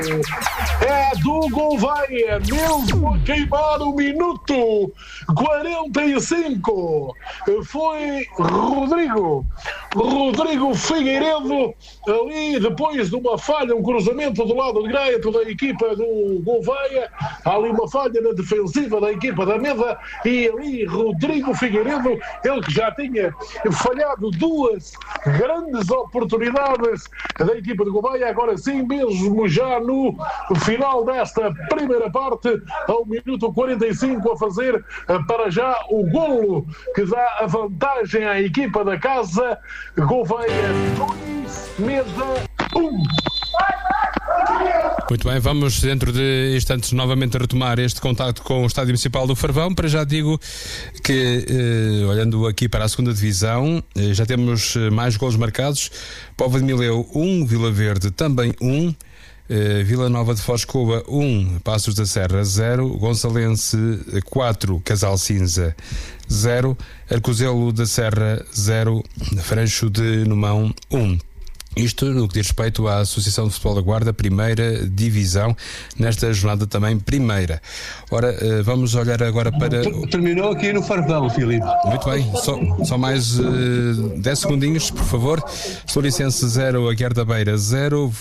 É do Gouveia, mesmo a queimar o minuto 45. Foi Rodrigo Figueiredo, ali depois de uma falha, um cruzamento do lado direito da equipa do Gouveia, há ali uma falha na defensiva da equipa da Meda, e ali Rodrigo Figueiredo, ele que já tinha falhado duas grandes oportunidades da equipa de Gouveia, agora sim, mesmo já no final desta primeira parte, ao minuto 45, a fazer para já o golo que dá a vantagem à equipa da casa. Gouveia 2, Meda 1. Muito bem, vamos dentro de instantes novamente retomar este contacto com o Estádio Municipal do Farvão. Para já digo que, olhando aqui para a segunda divisão, já temos mais golos marcados. Póvoa de Mileu 1, Vila Verde também 1, Vila Nova de Foz Coa 1, Passos da Serra 0, Gonçalense 4, Casal Cinza 0, Arcozelo da Serra 0, Francho de Numão 1. Isto no que diz respeito à Associação de Futebol da Guarda, primeira divisão, nesta jornada também primeira. Ora, vamos olhar agora para... Terminou aqui no Farvão, Filipe. Muito bem, só mais 10 segundinhos, por favor. Floricense 0, Aguiar da Beira 0,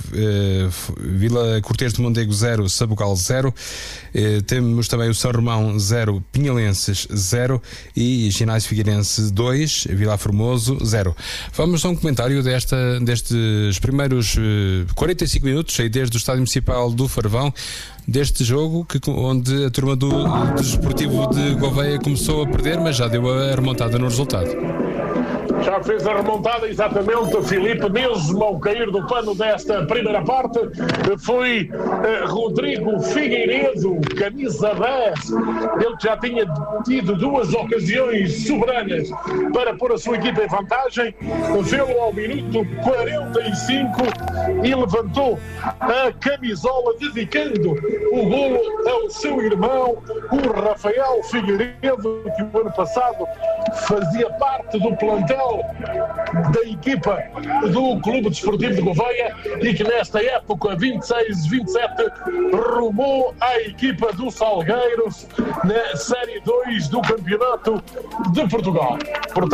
Vila Cortês de Mondego 0, Sabugal 0, temos também o São Romão 0, Pinhalenses 0 e Ginásio Figueirense 2, Vila Formoso 0. Vamos a um comentário destes primeiros 45 minutos aí desde o Estádio Municipal do Farvão, deste jogo onde a turma do Desportivo de Gouveia começou a perder, mas já deu a remontada no resultado. Já fez a remontada, exatamente, Filipe, mesmo ao cair do pano desta primeira parte. Foi Rodrigo Figueiredo, camisa 10, ele que já tinha tido duas ocasiões soberanas para pôr a sua equipa em vantagem, fê-lo ao minuto 45 e levantou a camisola, dedicando o golo ao seu irmão, o Rafael Figueiredo, que o ano passado fazia parte do plantel da equipa do Clube Desportivo de Gouveia e que nesta época 26-27 rumou à equipa do Salgueiros na Série 2 do Campeonato de Portugal.